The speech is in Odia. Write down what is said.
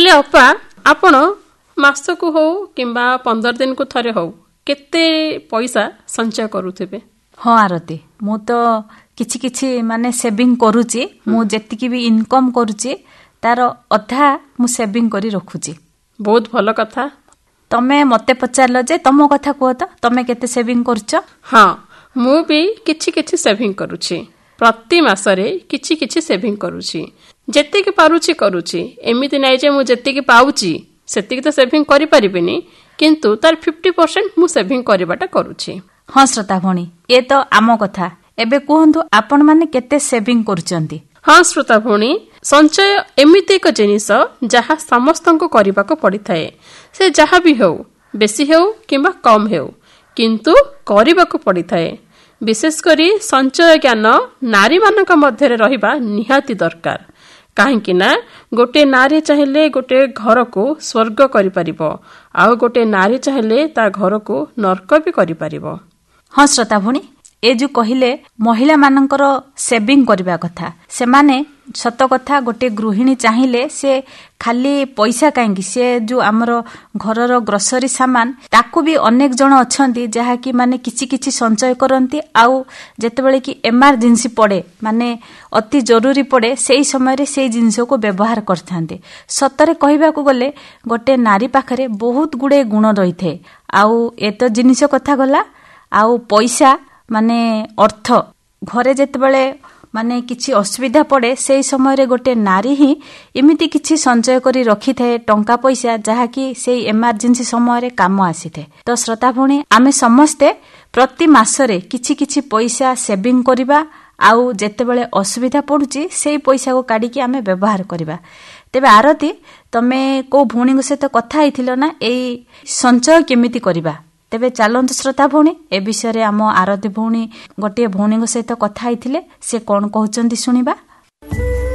ହେଲେ ଅପା ଆପଣ ମାସକୁ ହଉ କିମ୍ବା 15 ଦିନକୁ ଥରେ ହଉ କେତେ ପଇସା ସଞ୍ଚୟ କରୁଥିବେ? ହଁ ଆରତୀ, ମୁଁ ତ କିଛି କିଛି ମାନେ ସେଭିଂ କରୁଛି। ମୁଁ ଯେତିକି ବି ଇନକମ୍ କରୁଛି ତାର ଅଧା ମୁଁ ସେଭିଂ କରି ରଖୁଛି। ବହୁତ ଭଲ କଥା। ତମେ ମତେ ପଚାରିଲ ଯେ ତମ କଥା କୁହ ତ, ତମେ କେତେ ସେଭିଂ କରୁଛ? ହଁ, ମୁଁ ବି କିଛି କିଛି ସେଭିଂ କରୁଛି। ପ୍ରତି ମାସରେ କିଛି କିଛି ସେଭିଂ କରୁଛି। ଯେତିକି ପାରୁଛି କରୁଛି। ଏମିତି ନାହିଁ ଯେ ମୁଁ ଯେତିକି ପାଉଛି ସେତିକି ତ ସେଭିଂ କରିପାରିବିନି, କିନ୍ତୁ ତାର 50% ମୁଁ ସେଭିଂ କରିବାଟା କରୁଛି। ହଁ ଶ୍ରୋତା ଭଉଣୀ, ଏ ତ ଆମ କଥା। ଏବେ କୁହନ୍ତୁ ଆପଣ ମାନେ କେତେ ସେଭିଂ କରୁଛନ୍ତି? ହଁ ଶ୍ରୋତା ଭଉଣୀ, ସଞ୍ଚୟ ଏମିତି ଏକ ଜିନିଷ ଯାହା ସମସ୍ତଙ୍କୁ କରିବାକୁ ପଡିଥାଏ। ସେ ଯାହା ବି ହେଉ, ବେଶୀ ହେଉ କିମ୍ବା କମ୍ ହେଉ, କିନ୍ତୁ କରିବାକୁ ପଡିଥାଏ। ବିଶେଷ କରି ସଞ୍ଚୟ ଜ୍ଞାନ ନାରୀମାନଙ୍କ ମଧ୍ୟରେ ରହିବା ନିହାତି ଦରକାର। କାହିଁକି ନା ଗୋଟିଏ ନାରୀ ଚାହିଁଲେ ଗୋଟିଏ ଘରକୁ ସ୍ୱର୍ଗ କରିପାରିବ, ଆଉ ଗୋଟିଏ ନାରୀ ଚାହିଁଲେ ତା ଘରକୁ ନର୍କ ବି କରିପାରିବ। ହଁ ଶ୍ରୋତା ଭଉଣୀ, ଏ ଯୋଉ କହିଲେ ମହିଳା ମାନଙ୍କର ସେଭିଂ କରିବା କଥା, ସେମାନେ ସତ କଥା ଗୋଟିଏ ଗୃହିଣୀ ଚାହିଁଲେ ସେ ଖାଲି ପଇସା କାହିଁକି, ସେ ଯୋଉ ଆମର ଘରର ଗ୍ରୋସରୀ ସାମାନ ତାକୁ ବି ଅନେକ ଜଣ ଅଛନ୍ତି ଯାହାକି ମାନେ କିଛି କିଛି ସଞ୍ଚୟ କରନ୍ତି, ଆଉ ଯେତେବେଳେ କି ଏମର୍ଜେନ୍ସି ପଡେ, ମାନେ ଅତି ଜରୁରୀ ପଡେ, ସେଇ ସମୟରେ ସେଇ ଜିନିଷକୁ ବ୍ୟବହାର କରିଥାନ୍ତି। ସତରେ କହିବାକୁ ଗଲେ ଗୋଟେ ନାରୀ ପାଖରେ ବହୁତ ଗୁଡେ ଗୁଣ ରହିଥାଏ। ଆଉ ଏ ତ ଜିନିଷ କଥା ଗଲା, ଆଉ ପଇସା ମାନେ ଅର୍ଥ, ଘରେ ଯେତେବେଳେ ମାନେ କିଛି ଅସୁବିଧା ପଡେ ସେଇ ସମୟରେ ଗୋଟେ ନାରୀ ହିଁ ଏମିତି କିଛି ସଞ୍ଚୟ କରି ରଖିଥାଏ ଟଙ୍କା ପଇସା, ଯାହାକି ସେଇ ଏମର୍ଜେନ୍ସି ସମୟରେ କାମ ଆସିଥାଏ। ତ ଶ୍ରୋତା ଭଉଣୀ, ଆମେ ସମସ୍ତେ ପ୍ରତି ମାସରେ କିଛି କିଛି ପଇସା ସେଭିଂ କରିବା, ଆଉ ଯେତେବେଳେ ଅସୁବିଧା ପଡୁଛି ସେଇ ପଇସାକୁ କାଢିକି ଆମେ ବ୍ୟବହାର କରିବା। ତେବେ ଆରତୀ, ତମେ କୋଉ ଭଉଣୀଙ୍କ ସହିତ କଥା ହେଇଥିଲ ନା ଏଇ ସଞ୍ଚୟ କେମିତି କରିବା? ତେବେ ଚାଲନ୍ତୁ ଶ୍ରୋତା ଭଉଣୀ, ଏ ବିଷୟରେ ଆମ ଆରତୀ ଭଉଣୀ ଗୋଟିଏ ଭଉଣୀଙ୍କ ସହିତ କଥା ହେଇଥିଲେ, ସେ କଣ କହୁଛନ୍ତି ଶୁଣିବା।